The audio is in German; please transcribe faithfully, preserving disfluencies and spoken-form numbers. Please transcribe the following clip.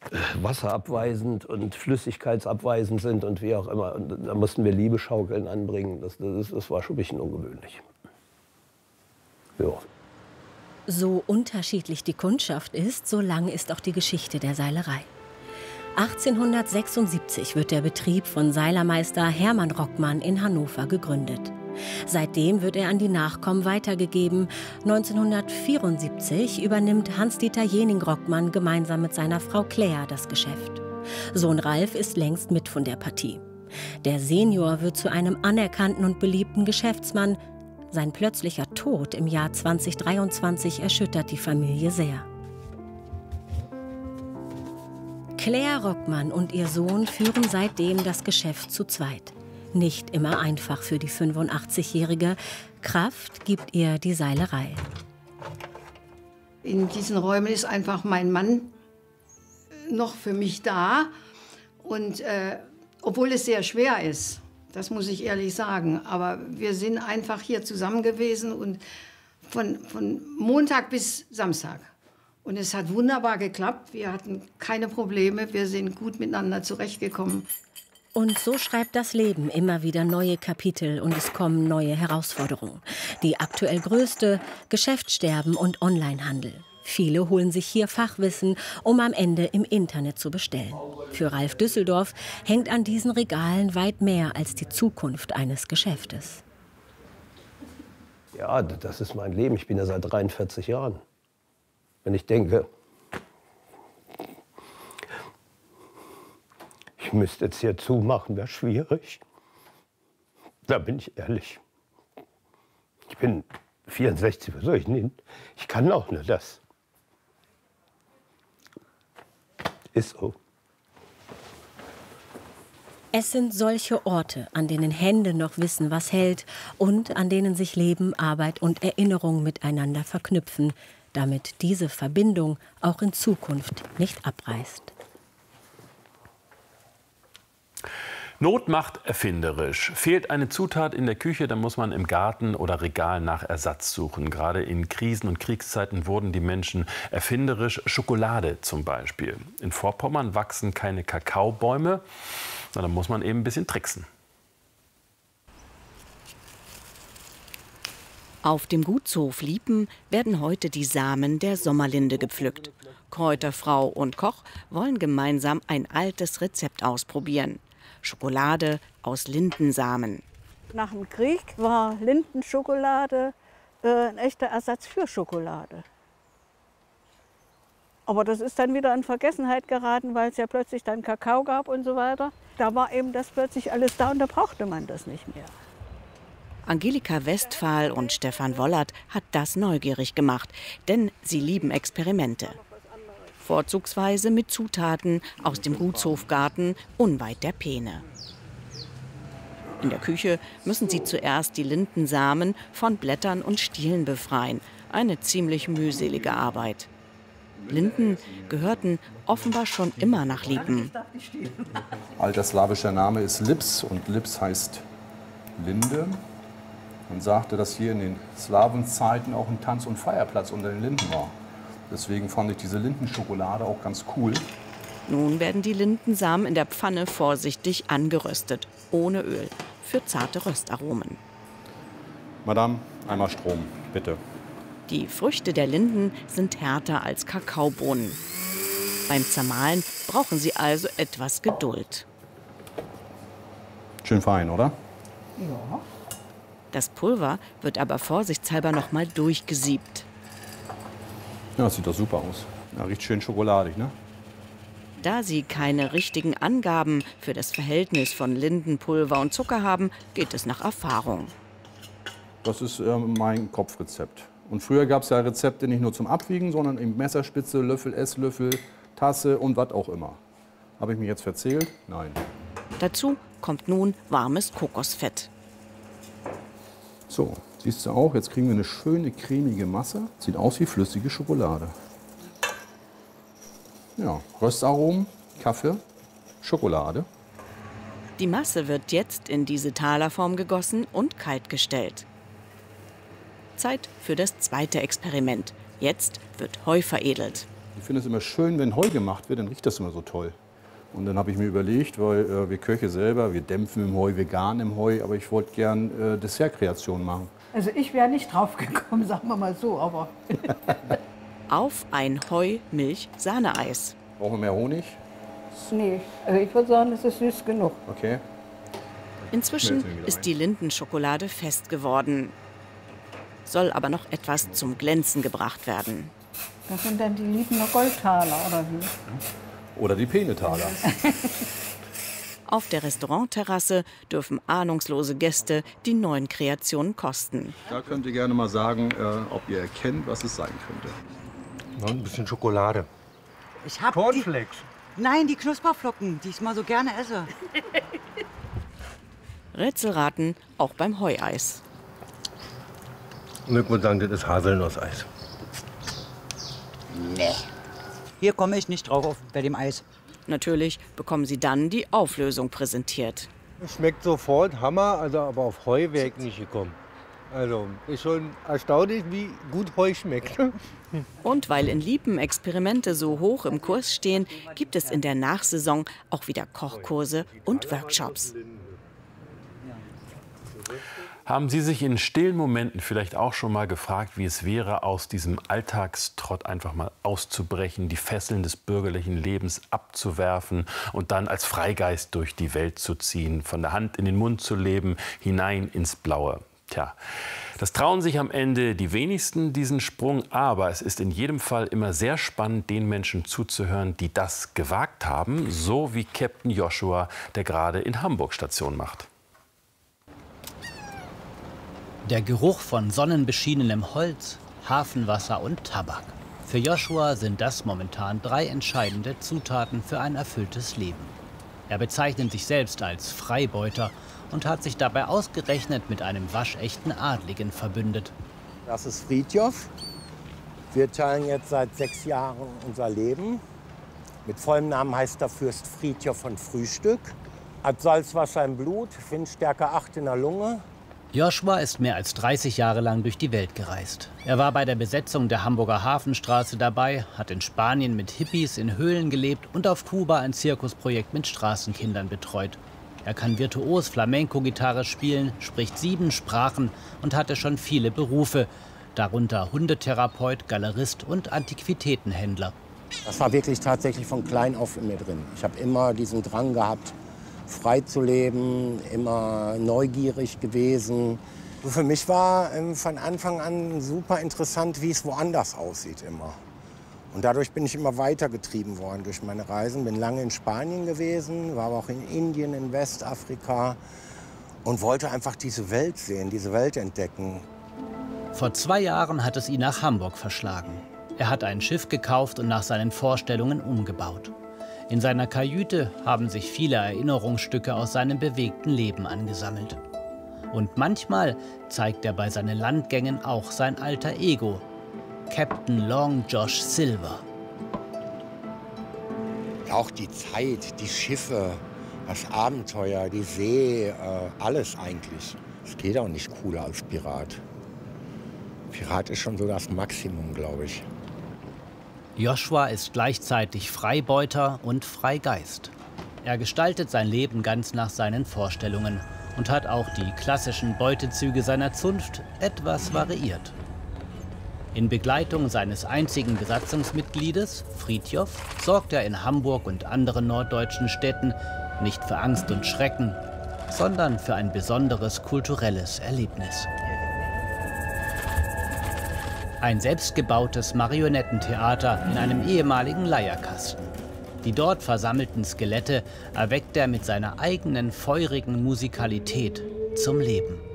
wasserabweisend und flüssigkeitsabweisend sind und wie auch immer. Und da mussten wir Liebeschaukeln anbringen. Das, das, das war schon ein bisschen ungewöhnlich. Ja. So unterschiedlich die Kundschaft ist, so lang ist auch die Geschichte der Seilerei. achtzehnhundertsechsundsiebzig wird der Betrieb von Seilermeister Hermann Rockmann in Hannover gegründet. Seitdem wird er an die Nachkommen weitergegeben. neunzehnhundertvierundsiebzig übernimmt Hans-Dieter Jening-Rockmann gemeinsam mit seiner Frau Claire das Geschäft. Sohn Ralf ist längst mit von der Partie. Der Senior wird zu einem anerkannten und beliebten Geschäftsmann. Sein plötzlicher Tod im Jahr zweitausenddreiundzwanzig erschüttert die Familie sehr. Claire Rockmann und ihr Sohn führen seitdem das Geschäft zu zweit. Nicht immer einfach für die fünfundachtzigjährige. Kraft gibt ihr die Seilerei. In diesen Räumen ist einfach mein Mann noch für mich da. Und äh, obwohl es sehr schwer ist, das muss ich ehrlich sagen. Aber wir sind einfach hier zusammen gewesen und von, von Montag bis Samstag. Und es hat wunderbar geklappt. Wir hatten keine Probleme. Wir sind gut miteinander zurechtgekommen. Und so schreibt das Leben immer wieder neue Kapitel und es kommen neue Herausforderungen. Die aktuell größte: Geschäftssterben und Onlinehandel. Viele holen sich hier Fachwissen, um am Ende im Internet zu bestellen. Für Ralf Düsseldorf hängt an diesen Regalen weit mehr als die Zukunft eines Geschäftes. Ja, das ist mein Leben. Ich bin ja seit dreiundvierzig Jahren. Wenn ich denke, ich müsste jetzt hier zumachen, wäre schwierig. Da bin ich ehrlich. Ich bin vierundsechzig, was soll ich denn? Ich kann auch nur das. Ist so. Es sind solche Orte, an denen Hände noch wissen, was hält und an denen sich Leben, Arbeit und Erinnerung miteinander verknüpfen, damit diese Verbindung auch in Zukunft nicht abreißt. Not macht erfinderisch. Fehlt eine Zutat in der Küche, dann muss man im Garten oder Regal nach Ersatz suchen. Gerade in Krisen- und Kriegszeiten wurden die Menschen erfinderisch. Schokolade zum Beispiel. In Vorpommern wachsen keine Kakaobäume, sondern muss man eben ein bisschen tricksen. Auf dem Gutshof Liepen werden heute die Samen der Sommerlinde gepflückt. Kräuterfrau und Koch wollen gemeinsam ein altes Rezept ausprobieren. Schokolade aus Lindensamen. Nach dem Krieg war Lindenschokolade äh, ein echter Ersatz für Schokolade. Aber das ist dann wieder in Vergessenheit geraten, weil es ja plötzlich dann Kakao gab und so weiter. Da war eben das plötzlich alles da und da brauchte man das nicht mehr. Angelika Westphal und Stefan Wollert hat das neugierig gemacht, denn sie lieben Experimente. Vorzugsweise mit Zutaten aus dem Gutshofgarten unweit der Peene. In der Küche müssen sie zuerst die Lindensamen von Blättern und Stielen befreien. Eine ziemlich mühselige Arbeit. Linden gehörten offenbar schon immer nach Liepen. Alter slawischer Name ist Lips und Lips heißt Linde. Man sagte, dass hier in den Slawenzeiten auch ein Tanz- und Feierplatz unter den Linden war. Deswegen fand ich diese Lindenschokolade auch ganz cool. Nun werden die Lindensamen in der Pfanne vorsichtig angeröstet, ohne Öl, für zarte Röstaromen. Madame, einmal Strom, bitte. Die Früchte der Linden sind härter als Kakaobohnen. Beim Zermahlen brauchen sie also etwas Geduld. Schön fein, oder? Ja. Das Pulver wird aber vorsichtshalber noch mal durchgesiebt. Ja, das sieht doch super aus. Ja, riecht schön schokoladig, ne? Da sie keine richtigen Angaben für das Verhältnis von Lindenpulver und Zucker haben, geht es nach Erfahrung. Das ist äh, mein Kopfrezept. Und früher gab es ja Rezepte nicht nur zum Abwiegen, sondern eben Messerspitze, Löffel, Esslöffel, Tasse und was auch immer. Habe ich mich jetzt verzählt? Nein. Dazu kommt nun warmes Kokosfett. So, siehst du auch, jetzt kriegen wir eine schöne cremige Masse. Sieht aus wie flüssige Schokolade. Ja, Röstaromen, Kaffee, Schokolade. Die Masse wird jetzt in diese Talerform gegossen und kalt gestellt. Zeit für das zweite Experiment. Jetzt wird Heu veredelt. Ich finde es immer schön, wenn Heu gemacht wird, dann riecht das immer so toll. Und dann habe ich mir überlegt, weil äh, wir Köche selber, wir dämpfen im Heu, wir garen im Heu, aber ich wollte gern äh, Dessertkreationen machen. Also ich wäre nicht drauf gekommen, sagen wir mal so, aber... Auf ein Heu-Milch-Sahneeis. Brauchen wir mehr Honig? Nee, also ich würde sagen, es ist süß genug. Okay. Inzwischen ist die Lindenschokolade fest geworden. Soll aber noch etwas zum Glänzen gebracht werden. Das sind dann die Liebener Goldtaler, oder wie? Oder die Penetaler. Auf der Restaurantterrasse dürfen ahnungslose Gäste die neuen Kreationen kosten. Da könnt ihr gerne mal sagen, äh, ob ihr erkennt, was es sein könnte. Noch ein bisschen Schokolade. Ich hab Cornflakes. Die, nein, die Knusperflocken, die ich mal so gerne esse. Rätselraten auch beim Heueis. Und ich würde sagen, das ist Haselnusseis. Nee. Hier komme ich nicht drauf auf, bei dem Eis. Natürlich bekommen sie dann die Auflösung präsentiert. Schmeckt sofort, Hammer, also aber auf Heu wäre ich nicht gekommen. Also ist schon erstaunlich, wie gut Heu schmeckt. Und weil in Liepen Experimente so hoch im Kurs stehen, gibt es in der Nachsaison auch wieder Kochkurse und Workshops. Haben Sie sich in stillen Momenten vielleicht auch schon mal gefragt, wie es wäre, aus diesem Alltagstrott einfach mal auszubrechen, die Fesseln des bürgerlichen Lebens abzuwerfen und dann als Freigeist durch die Welt zu ziehen, von der Hand in den Mund zu leben, hinein ins Blaue? Tja, das trauen sich am Ende die wenigsten, diesen Sprung. Aber es ist in jedem Fall immer sehr spannend, den Menschen zuzuhören, die das gewagt haben, so wie Captain Joshua, der gerade in Hamburg Station macht. Der Geruch von sonnenbeschienenem Holz, Hafenwasser und Tabak. Für Joshua sind das momentan drei entscheidende Zutaten für ein erfülltes Leben. Er bezeichnet sich selbst als Freibeuter und hat sich dabei ausgerechnet mit einem waschechten Adligen verbündet. Das ist Fridtjof. Wir teilen jetzt seit sechs Jahren unser Leben. Mit vollem Namen heißt er Fürst Fridtjof von Frühstück. Hat Salzwasser im Blut, Windstärke acht in der Lunge. Joshua ist mehr als dreißig Jahre lang durch die Welt gereist. Er war bei der Besetzung der Hamburger Hafenstraße dabei, hat in Spanien mit Hippies in Höhlen gelebt und auf Kuba ein Zirkusprojekt mit Straßenkindern betreut. Er kann virtuos Flamenco-Gitarre spielen, spricht sieben Sprachen und hatte schon viele Berufe, darunter Hundetherapeut, Galerist und Antiquitätenhändler. Das war wirklich tatsächlich von klein auf in mir drin. Ich habe immer diesen Drang gehabt, frei zu leben, immer neugierig gewesen. Für mich war von Anfang an super interessant, wie es woanders aussieht immer. Und dadurch bin ich immer weitergetrieben worden durch meine Reisen. Bin lange in Spanien gewesen, war aber auch in Indien, in Westafrika und wollte einfach diese Welt sehen, diese Welt entdecken. Vor zwei Jahren hat es ihn nach Hamburg verschlagen. Er hat ein Schiff gekauft und nach seinen Vorstellungen umgebaut. In seiner Kajüte haben sich viele Erinnerungsstücke aus seinem bewegten Leben angesammelt. Und manchmal zeigt er bei seinen Landgängen auch sein alter Ego, Captain Long Josh Silver. Auch die Zeit, die Schiffe, das Abenteuer, die See, äh, alles eigentlich. Es geht auch nicht cooler als Pirat. Pirat ist schon so das Maximum, glaube ich. Joshua ist gleichzeitig Freibeuter und Freigeist. Er gestaltet sein Leben ganz nach seinen Vorstellungen und hat auch die klassischen Beutezüge seiner Zunft etwas variiert. In Begleitung seines einzigen Besatzungsmitgliedes, Fridtjof, sorgt er in Hamburg und anderen norddeutschen Städten nicht für Angst und Schrecken, sondern für ein besonderes kulturelles Erlebnis. Ein selbstgebautes Marionettentheater in einem ehemaligen Leierkasten. Die dort versammelten Skelette erweckt er mit seiner eigenen feurigen Musikalität zum Leben.